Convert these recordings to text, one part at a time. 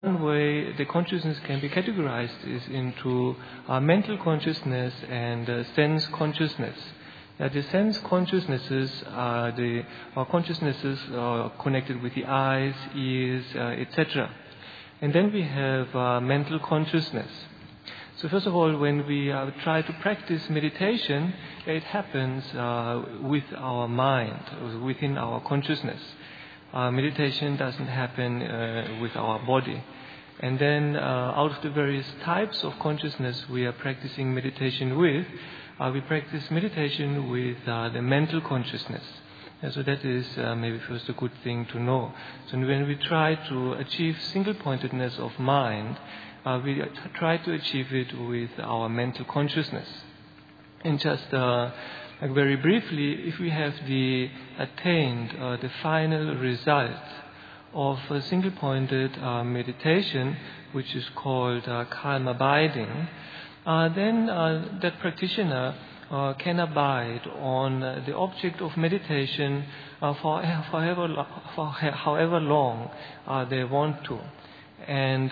One way the consciousness can be categorized is into mental consciousness and sense consciousness. The sense consciousnesses are the consciousnesses connected with the eyes, ears, etc. And then we have mental consciousness. So first of all, when we try to practice meditation, it happens with our mind, within our consciousness. Meditation doesn't happen with our body. And then out of the various types of consciousness we are practicing meditation with, we practice meditation with the mental consciousness. And so that is maybe first a good thing to know. So when we try to achieve single-pointedness of mind, we try to achieve it with our mental consciousness. And just very briefly, if we have attained the final result of a single-pointed meditation, which is called calm abiding, then that practitioner can abide on the object of meditation for however long they want to. And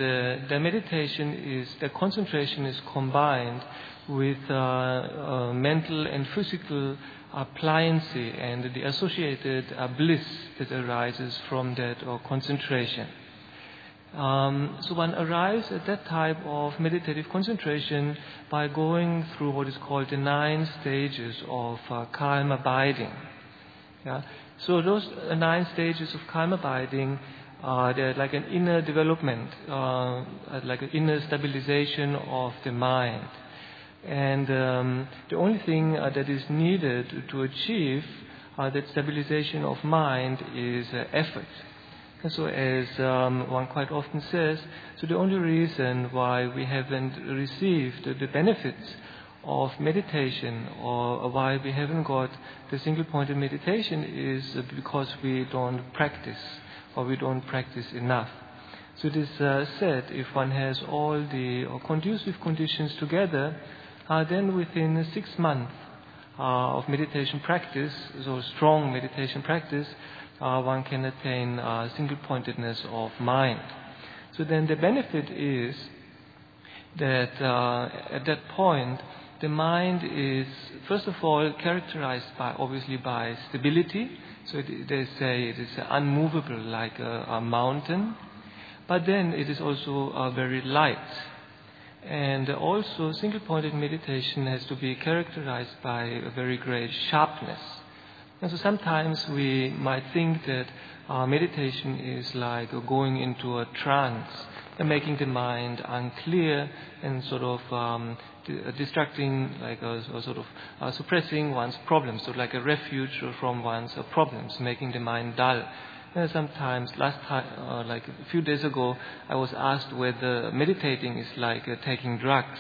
the concentration is combined with mental and physical pliancy and the associated bliss that arises from that concentration. So one arrives at that type of meditative concentration by going through what is called the 9 stages of calm abiding. Yeah? So those 9 stages of calm abiding, they're like an inner development, like an inner stabilization of the mind. And the only thing that is needed to achieve that stabilization of mind is effort. And so as one quite often says, so the only reason why we haven't received the benefits of meditation, or why we haven't got the single-pointed meditation, is because we don't practice, or we don't practice enough. So it is said, if one has all the conducive conditions together, then within 6 months of meditation practice, so strong meditation practice, one can attain single-pointedness of mind. So then the benefit is that at that point, the mind is first of all characterized obviously by stability. So they say it is unmovable like a mountain, but then it is also very light. And also single-pointed meditation has to be characterized by a very great sharpness. And so sometimes we might think that meditation is like going into a trance and making the mind unclear and sort of distracting, like sort of suppressing one's problems, so like a refuge from one's problems, making the mind dull. And sometimes, last time, like a few days ago, I was asked whether meditating is like taking drugs.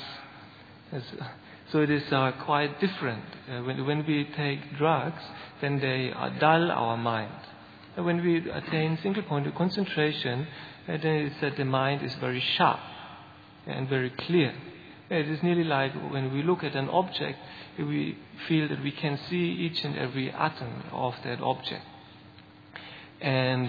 So it is quite different. When we take drugs, then they dull our mind. And when we attain single-pointed concentration, then it is that the mind is very sharp and very clear. It is nearly like when we look at an object, we feel that we can see each and every atom of that object. And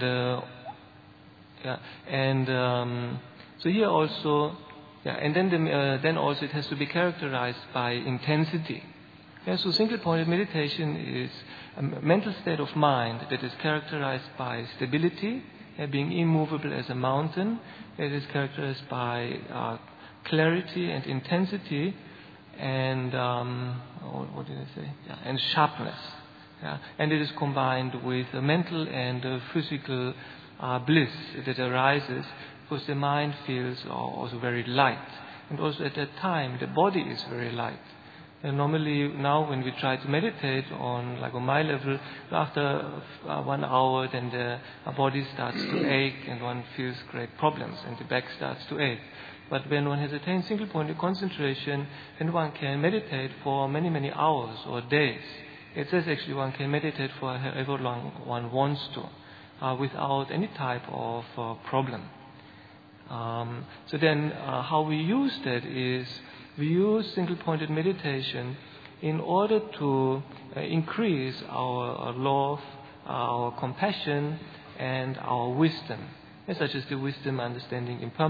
so here also, and then also it has to be characterized by intensity. So single-pointed meditation is a mental state of mind that is characterized by stability, being immovable as a mountain. It is characterized by clarity and intensity, and what did I say? And sharpness. And it is combined with a mental and physical bliss that arises because the mind feels also very light. And also at that time, the body is very light. And normally now when we try to meditate on my level, after 1 hour, then the body starts to ache and one feels great problems and the back starts to ache. But when one has attained single-pointed concentration, then one can meditate for many, many hours or days. It says actually one can meditate for however long one wants to, without any type of problem. So then how we use that is, we use single-pointed meditation in order to increase our love, our compassion, and our wisdom, such as the wisdom, understanding, impermanence.